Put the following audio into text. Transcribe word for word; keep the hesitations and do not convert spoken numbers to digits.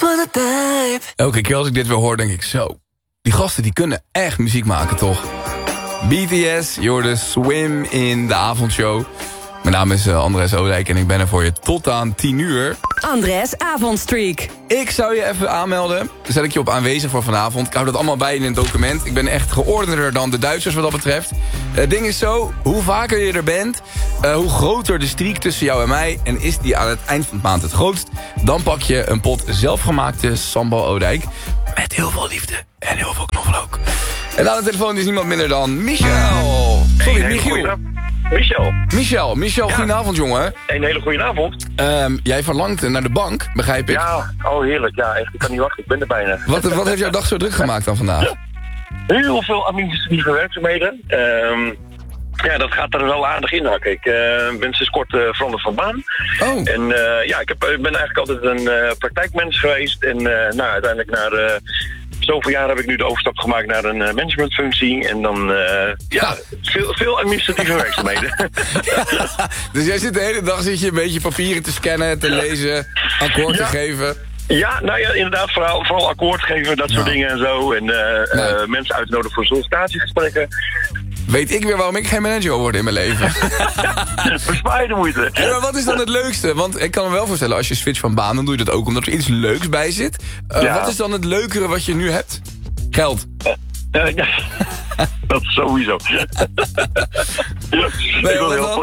wanna dive. Elke keer als ik dit weer hoor, denk ik zo. Die gasten die kunnen echt muziek maken, toch? B T S, je hoorde Swim in de avondshow. Mijn naam is uh, Andres Oudijk en ik ben er voor je tot aan tien uur. Andres Avondstreak. Ik zou je even aanmelden. Dan zet ik je op aanwezig voor vanavond. Ik hou dat allemaal bij in een document. Ik ben echt geordender dan de Duitsers wat dat betreft. Het ding is zo, hoe vaker je er bent, uh, hoe groter de streak tussen jou en mij. En is die aan het eind van de maand het grootst, dan pak je een pot zelfgemaakte sambal Oudijk. Met heel veel liefde en heel veel knoflook. En aan de telefoon is niemand minder dan Michel. Sorry, hey, Michiel. Michel. Michel, Michel, ja. Goedenavond, jongen. Een hele goede avond. Um, jij verlangt naar de bank, begrijp ik. Ja, oh heerlijk. Ja, echt, ik kan niet wachten. Ik ben er bijna. Wat, wat heeft jouw dag zo druk gemaakt dan vandaag? Ja. Heel veel administratieve werkzaamheden. Um, ja, dat gaat er wel aardig in hakken. Ik uh, ben sinds kort uh, veranderd van baan. Oh. En uh, ja, ik, heb, ik ben eigenlijk altijd een uh, praktijkmens geweest. En uh, nou, uiteindelijk naar... Uh, Zoveel jaar heb ik nu de overstap gemaakt naar een uh, managementfunctie. En dan, uh, ja, ja, veel, veel administratieve werkzaamheden. Ja, dus jij zit de hele dag zit je een beetje papieren te scannen, te lezen, akkoord ja. te geven. Ja, nou ja, inderdaad, vooral, vooral akkoord geven, dat soort ja. dingen en zo. En uh, nee. uh, mensen uitnodigen voor sollicitatiegesprekken. Weet ik weer waarom ik geen manager wil worden in mijn leven. Bespaar je de moeite. Hey, maar wat is dan het leukste? Want ik kan me wel voorstellen, als je switcht van baan, dan doe je dat ook omdat er iets leuks bij zit. Uh, ja. Wat is dan het leukere wat je nu hebt? Geld. Uh, uh, ja. Dat sowieso. Ja. Nee, ik wil heel